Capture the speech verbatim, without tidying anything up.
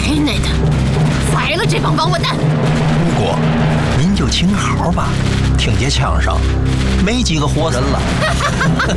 太奶的，宰了这帮王八蛋！ 不过，您就请好吧，听这枪声，没几个活人了。